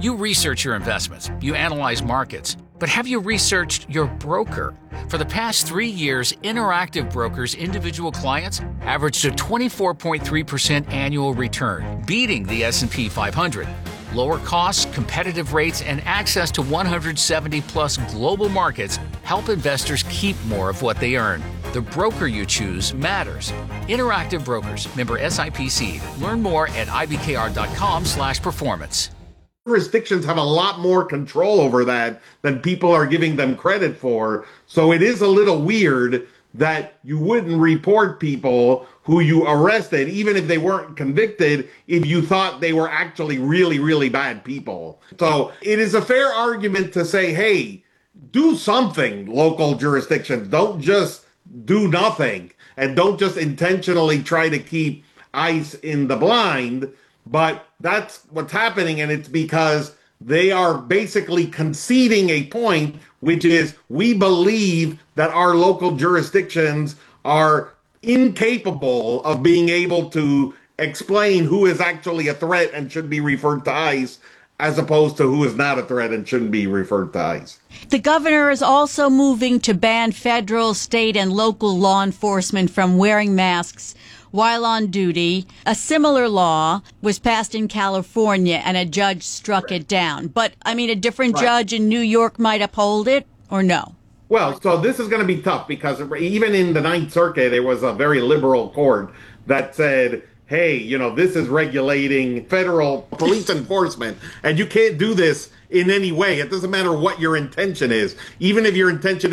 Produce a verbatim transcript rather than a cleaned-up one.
You research your investments, you analyze markets, but have you researched your broker? For the past three years, Interactive Brokers' individual clients averaged a twenty-four point three percent annual return, beating the S and P five hundred. Lower costs, competitive rates, and access to one hundred seventy plus global markets help investors keep more of what they earn. The broker you choose matters. Interactive Brokers, member S I P C. Learn more at I B K R dot com slash performance. Jurisdictions have a lot more control over that than people are giving them credit for. So it is a little weird that you wouldn't report people who you arrested, even if they weren't convicted, if you thought they were actually really, really bad people. So it is a fair argument to say, hey, do something, local jurisdictions. Don't just do nothing, and don't just intentionally try to keep ICE in the blind. But that's what's happening, and it's because they are basically conceding a point, which is we believe that our local jurisdictions are incapable of being able to explain who is actually a threat and should be referred to ICE, as opposed to who is not a threat and shouldn't be referred to ICE. The governor is also moving to ban federal, state, and local law enforcement from wearing masks while on duty. A similar law was passed in California, and a judge struck right. it down. But, I mean, a different right. judge in New York might uphold it, or no? Well, so this is going to be tough, because even in the Ninth Circuit, there was a very liberal court that said, hey, you know, this is regulating federal police enforcement, and you can't do this in any way. It doesn't matter what your intention is. Even if your intention